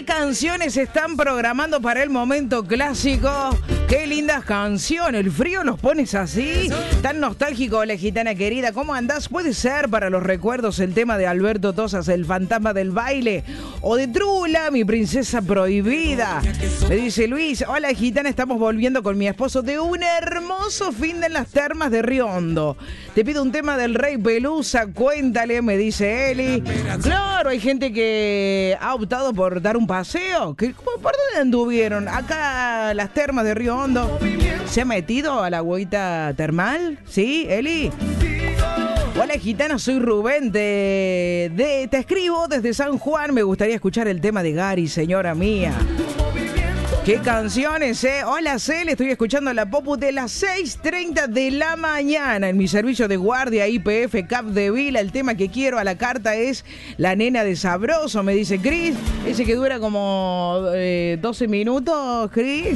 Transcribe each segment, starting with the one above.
canciones se están programando para el momento clásico? Qué lindas canciones. El frío los pones así. Tan nostálgico, la gitana querida. ¿Cómo andás? Puede ser para los recuerdos el tema de Alberto Tosas, el fantasma del baile. O de Trula, mi princesa prohibida. Me dice Luis, hola gitana, estamos volviendo con mi esposo de un hermoso fin de en las termas de Río Hondo. Te pido un tema del Rey Pelusa, cuéntale, me dice Eli. Claro, hay gente que ha optado por dar un paseo. ¿Por dónde anduvieron? Acá las termas de Río Hondo. ¿Se ha metido a la agüita termal? ¿Sí, Eli? Hola gitana, soy Rubén te escribo desde San Juan. Me gustaría escuchar el tema de Gary, señora mía. ¿Qué canciones, eh? Hola, Cel, estoy escuchando la Popu de las 6:30 de la mañana en mi servicio de guardia IPF Cap de Vila. El tema que quiero a la carta es La Nena de Sabroso, me dice Cris. Ese que dura como 12 minutos, Cris.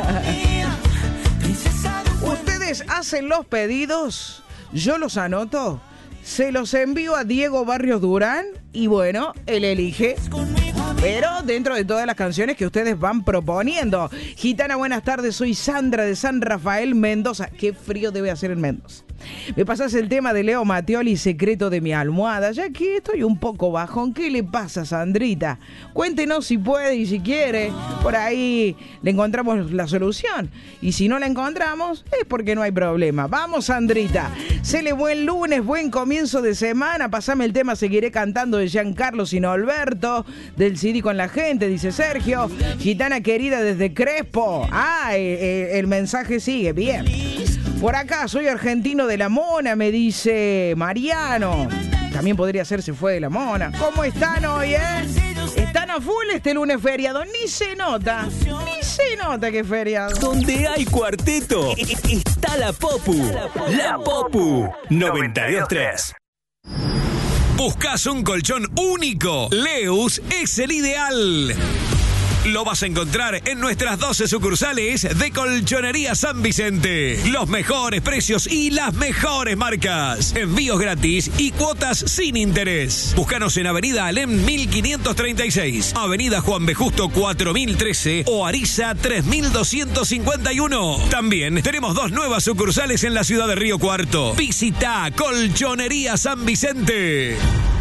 Ustedes hacen los pedidos, yo los anoto, se los envío a Diego Barrios Durán y bueno, él elige. Pero dentro de todas las canciones que ustedes van proponiendo. Gitana, buenas tardes, soy Sandra de San Rafael, Mendoza. Qué frío debe hacer en Mendoza. Me pasas el tema de Leo Mattioli, Secreto de mi almohada, ya que estoy un poco bajón. ¿Qué le pasa, Sandrita? Cuéntenos si puede y si quiere. Por ahí le encontramos la solución. Y si no la encontramos, es porque no hay problema. Vamos, Sandrita. Sele, buen lunes, buen comienzo de semana. Pasame el tema Seguiré cantando de Giancarlo Sinolberto, del CD con la gente, dice Sergio. Gitana querida desde Crespo. El mensaje sigue, bien. Por acá, soy argentino de La Mona, me dice Mariano. También podría ser Se Fue de La Mona. ¿Cómo están hoy, Están a full este lunes feriado. Ni se nota que es feriado. Donde hay cuarteto, está la Popu. La Popu 92.3. ¿Buscas un colchón único? Leus es el ideal. Lo vas a encontrar en nuestras 12 sucursales de Colchonería San Vicente. Los mejores precios y las mejores marcas. Envíos gratis y cuotas sin interés. Búscanos en Avenida Alem 1536, Avenida Juan B. Justo 4013 o Ariza 3251. También tenemos 2 nuevas sucursales en la ciudad de Río Cuarto. Visita Colchonería San Vicente.